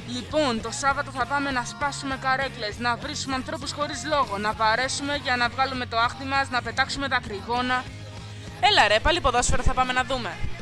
Λοιπόν, το Σάββατο θα πάμε να σπάσουμε καρέκλες, να βρίσκουμε ανθρώπους χωρίς λόγο, να βαρέσουμε για να βγάλουμε το άχτι μας, να πετάξουμε τα κρυγόνα. Έλα ρε, πάλι ποδόσφαιρο θα πάμε να δούμε.